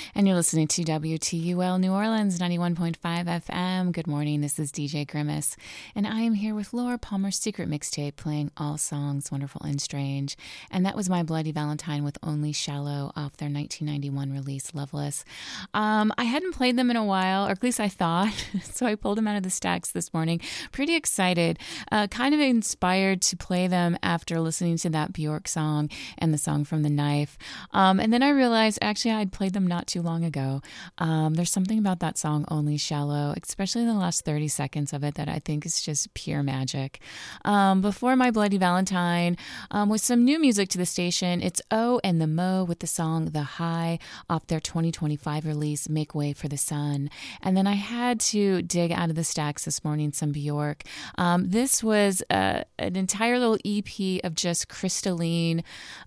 And you're listening to WTUL New Orleans 91.5 FM. Good morning. This is DJ Grimace. And I am here with Laura Palmer's Secret Mixtape, playing all songs wonderful and strange. And that was My Bloody Valentine with Only Shallow off their 1991 release, Loveless. I hadn't played them in a while, or at least I thought. So I pulled them out of the stacks this morning. Pretty excited. Kind of inspired to play them after listening to that Bjork song and the song from The Knife. And then I realized actually I'd played them not too long ago. There's something about that song, Only Shallow, especially the last 30 seconds of it, that I think is just pure magic. Before My Bloody Valentine, with some new music to the station, it's O and the Mo with the song The High off their 2025 release, Make Way for the Sun. And then I had to dig out of the stacks this morning some Bjork. This was an entire little EP of just crystalline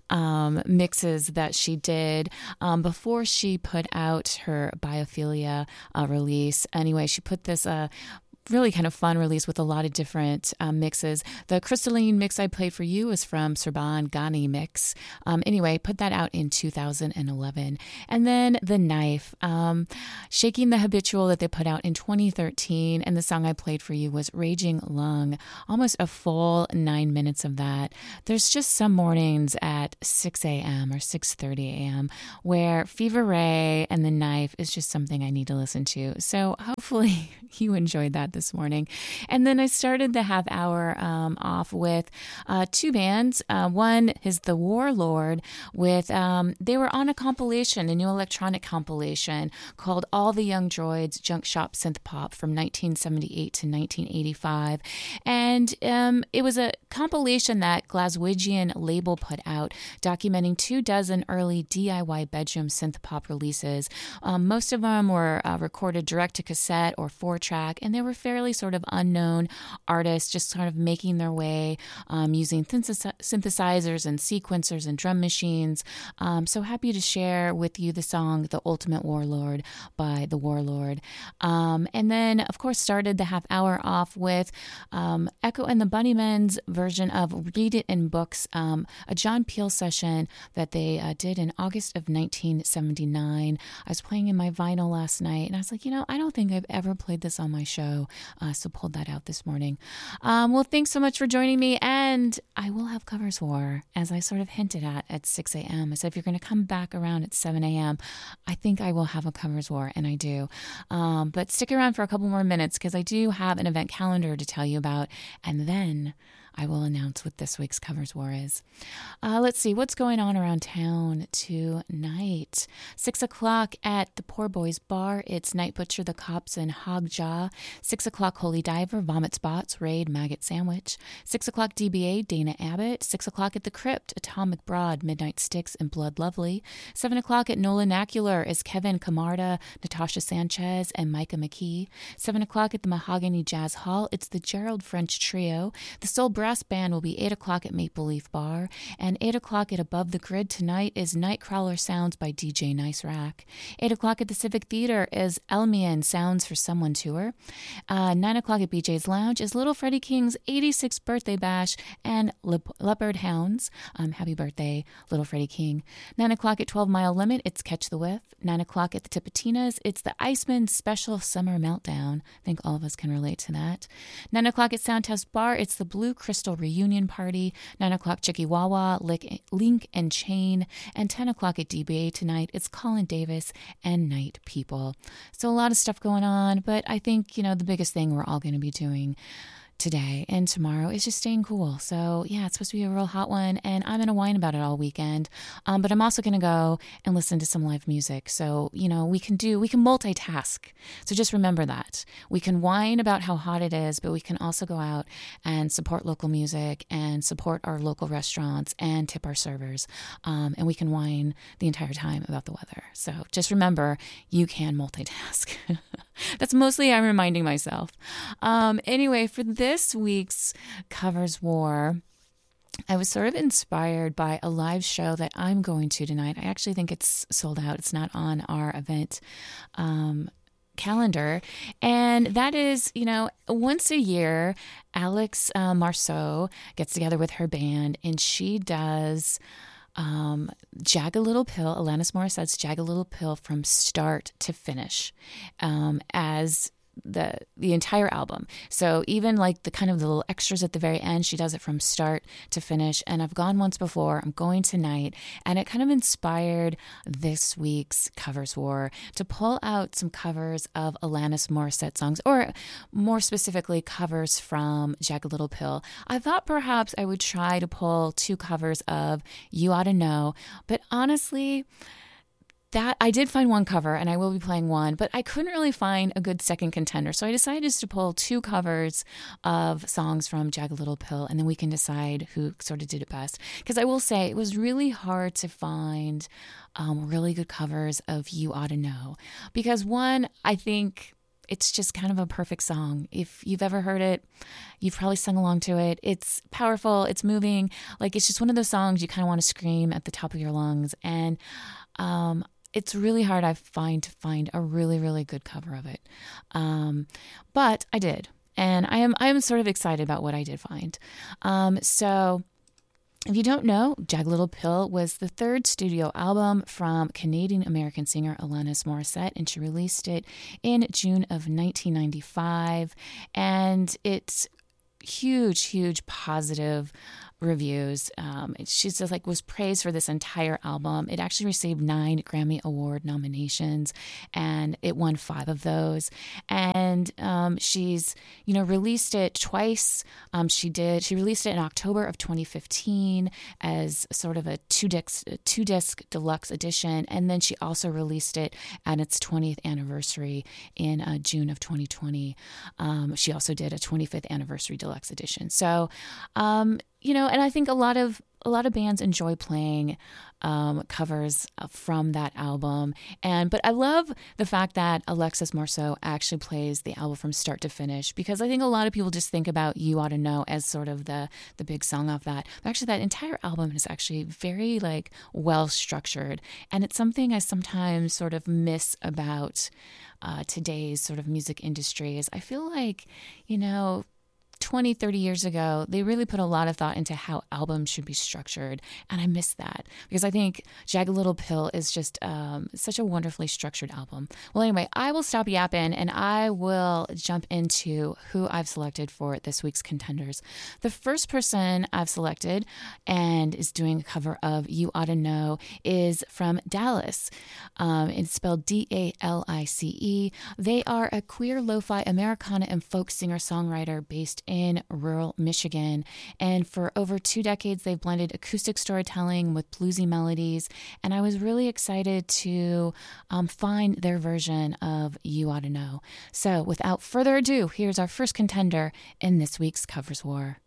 mixes that she did before she put out her Biophilia release. Anyway, she put this really kind of fun release with a lot of different mixes. The crystalline mix I played for you is from Serban Ghani mix. Anyway, put that out in 2011. And then The Knife, Shaking the Habitual, that they put out in 2013. And the song I played for you was Raging Lung, almost a full 9 minutes of that. There's just some mornings at 6 a.m. or 6:30 a.m. where Fever Ray and The Knife is just something I need to listen to. So hopefully you enjoyed that this morning. And then I started the half hour off with two bands. One is The Warlord with, they were on a compilation, a new electronic compilation called All the Young Droids Junk Shop Synth Pop from 1978 to 1985. And it was a compilation that Glaswegian label put out documenting 24 early DIY bedroom synth pop releases. Most of them were recorded direct to cassette or 4-track, and they were fairly sort of unknown artists just sort of making their way using synthesizers and sequencers and drum machines. So happy to share with you the song The Ultimate Warlord by The Warlord. And then, of course, started the half hour off with Echo and the Bunnymen's version of Read It in Books, a John Peel session that they did in August of 1979. I was playing in my vinyl last night, and I was like, I don't think I've ever played this on my show. So pulled that out this morning. Well, thanks so much for joining me. And I will have Covers War, as I sort of hinted at 6 a.m. I said, if you're going to come back around at 7 a.m., I think I will have a Covers War, and I do. But stick around for a couple more minutes because I do have an event calendar to tell you about. And then I will announce what this week's Covers War is. Let's see what's going on around town tonight. 6 o'clock at the Poor Boys Bar. It's Night Butcher, The Cops, and Hog Jaw. 6 o'clock Holy Diver, Vomit Spots, Raid, Maggot Sandwich. 6 o'clock DBA, Dana Abbott. 6 o'clock at the Crypt, Atomic Broad, Midnight Sticks, and Blood Lovely. 7 o'clock at Nolanacular is Kevin Camarda, Natasha Sanchez, and Micah McKee. 7 o'clock at the Mahogany Jazz Hall. It's the Gerald French Trio. The Soul Brass Band will be 8 o'clock at Maple Leaf Bar, and 8 o'clock at Above the Grid tonight is Nightcrawler Sounds by DJ Nice Rack. 8 o'clock at the Civic Theater is Elmian Sounds for Someone Tour. 9 o'clock at BJ's Lounge is Little Freddie King's 86th birthday bash and Leopard Hounds. Happy birthday, Little Freddie King. 9 o'clock at 12 Mile Limit, it's Catch the Whiff. 9 o'clock at the Tipitinas, it's the Iceman Special Summer Meltdown. I think all of us can relate to that. 9 o'clock at Sound Test Bar, it's the Blue Crystal Reunion Party. 9 o'clock Chicky Wawa, Link and Chain. And 10 o'clock at DBA tonight, it's Colin Davis and Night People. So a lot of stuff going on, but I think, the biggest thing we're all going to be doing today and tomorrow is just staying cool. So yeah, it's supposed to be a real hot one, and I'm going to whine about it all weekend. But I'm also going to go and listen to some live music. So, we can multitask. So just remember that. We can whine about how hot it is, but we can also go out and support local music and support our local restaurants and tip our servers. And we can whine the entire time about the weather. So just remember, you can multitask. That's mostly I'm reminding myself. Anyway, for this week's Covers War, I was sort of inspired by a live show that I'm going to tonight. I actually think it's sold out. It's not on our event calendar. And that is, once a year, Alex Marceau gets together with her band and she does Jagged Little Pill, Alanis Morissette's Jagged Little Pill from start to finish, as the entire album. So even like the kind of the little extras at the very end, she does it from start to finish. And I've gone once before, I'm going tonight, and it kind of inspired this week's Covers War to pull out some covers of Alanis Morissette songs, or more specifically covers from Jagged Little Pill. I thought perhaps I would try to pull 2 covers of You Oughta Know, but honestly, that I did find one cover, and I will be playing one, but I couldn't really find a good second contender. So I decided just to pull 2 covers of songs from Jagged Little Pill, and then we can decide who sort of did it best. Because I will say it was really hard to find really good covers of You Oughta Know. Because one, I think it's just kind of a perfect song. If you've ever heard it, you've probably sung along to it. It's powerful, it's moving. Like, it's just one of those songs you kind of want to scream at the top of your lungs. And it's really hard, I find, to find a really, really good cover of it. But I did. And I am sort of excited about what I did find. So if you don't know, Jagged Little Pill was the 3rd studio album from Canadian-American singer Alanis Morissette, and she released it in June of 1995. And it's huge positive reviews. She's just like was praised for this entire album. It actually received 9 Grammy Award nominations, and it won 5 of those. And she's released it twice. She released it in October of 2015 as sort of a two disc deluxe edition, and then she also released it at its 20th anniversary in June of 2020. She also did a 25th anniversary deluxe edition. So and I think a lot of bands enjoy playing covers from that album. But I love the fact that Alexis Marceau actually plays the album from start to finish, because I think a lot of people just think about You Oughta Know as sort of the big song off that. But actually, that entire album is actually very well structured, and it's something I sometimes sort of miss about today's sort of music industry. Is I feel like 20, 30 years ago, they really put a lot of thought into how albums should be structured. And I miss that, because I think Jagged Little Pill is just such a wonderfully structured album. Well, anyway, I will stop yapping and I will jump into who I've selected for this week's contenders. The first person I've selected and is doing a cover of You Oughta Know is from Dallas. It's spelled Dalice. They are a queer lo-fi Americana and folk singer-songwriter based in rural Michigan. And for over 2 decades, they've blended acoustic storytelling with bluesy melodies. And I was really excited to find their version of You Oughta Know. So without further ado, here's our first contender in this week's Covers War.